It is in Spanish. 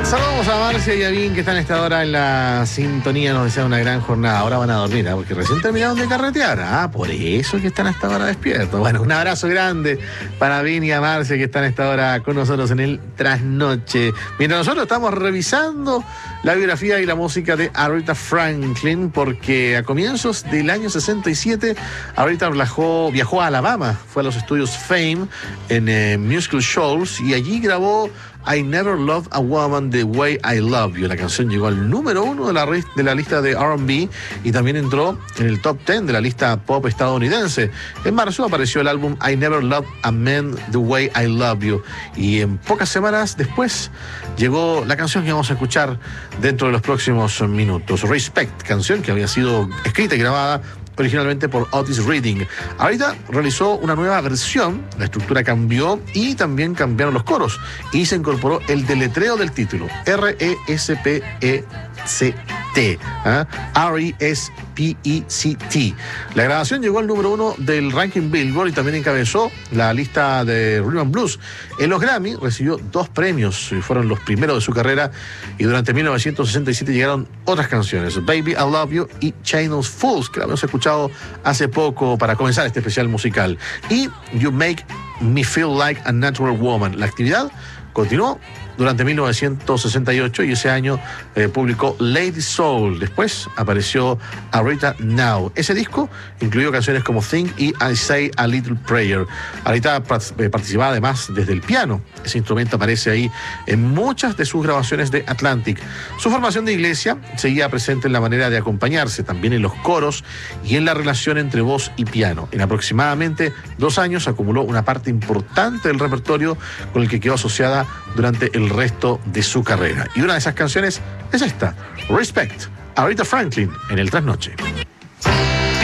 Saludamos a Marcia y a Vin, que están a esta hora en la sintonía. Nos desean una gran jornada. Ahora van a dormir, porque recién terminaron de carretear. Por eso que están a esta hora despiertos. Bueno, un abrazo grande para Vin y a Marcia, que están a esta hora con nosotros en el Trasnoche. Mientras nosotros estamos revisando la biografía y la música de Aretha Franklin, porque a comienzos del año 67, Aretha viajó a Alabama, fue a los estudios Fame en Musical Shoals, y allí grabó I Never Loved a Woman the Way I Love You. La canción llegó al número 1 de la lista de R&B y también entró en el top 10 de la lista pop estadounidense. En marzo apareció el álbum I Never Loved a Man the Way I Love You, y en pocas semanas después llegó la canción que vamos a escuchar dentro de los próximos minutos. Respect, canción que había sido escrita y grabada originalmente por Otis Redding. Ahorita realizó una nueva versión, la estructura cambió y también cambiaron los coros y se incorporó el deletreo del título, R-E-S-P-E-C-T, R-E-S-P-E-C-T. La grabación llegó al número 1 del ranking Billboard y también encabezó la lista de Rhythm and Blues. En los Grammy recibió 2 premios, fueron los primeros de su carrera, y durante 1967 llegaron otras canciones, Baby I Love You y Channel Fools, que la habíamos escuchado hace poco para comenzar este especial musical, y You Make Me Feel Like a Natural Woman. La actividad continuó durante 1968 y ese año publicó Lady Soul. Después apareció Aretha Now. Ese disco incluyó canciones como Think y I Say a Little Prayer. Aretha participaba además desde el piano. Ese instrumento aparece ahí en muchas de sus grabaciones de Atlantic. Su formación de iglesia seguía presente en la manera de acompañarse, también en los coros y en la relación entre voz y piano. En aproximadamente 2 años acumuló una parte importante del repertorio con el que quedó asociada durante el resto de su carrera. Y una de esas canciones es esta, Respect, Aretha Franklin, en el Trasnoche.